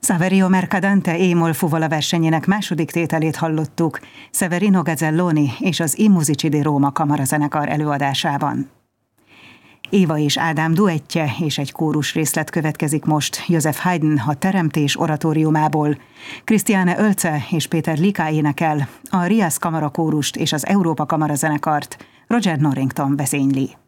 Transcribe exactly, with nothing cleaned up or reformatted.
Saverio Mercadante e-moll fuvola versenyének második tételét hallottuk Severino Gazzelloni és az I Musici di Roma kamarazenekar előadásában. Éva és Ádám duettje és egy kórus részlet következik most Joseph Haydn a Teremtés oratóriumából. Christiane Oelze és Péter Liká énekel, a Rias Kamara kórust és az Európa kamarazenekart Roger Norrington vezényli.